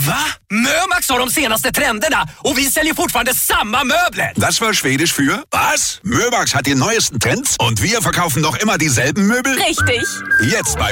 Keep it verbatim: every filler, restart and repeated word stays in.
Va? Mömax har de senaste trenderna och vi säljer fortfarande samma möbler. Das war Schwedisch für was? Mömax hat die neuesten Trends und wir verkaufen noch immer dieselben Möbel? Richtig. Jetzt bei